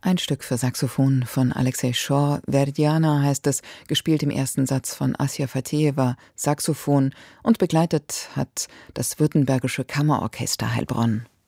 Ein Stück für Saxophon von Alexei Shor, Verdiana heißt es, gespielt im ersten Satz von Asja Fatejewa, Saxophon, und begleitet hat das Württembergische Kammerorchester Heilbronn.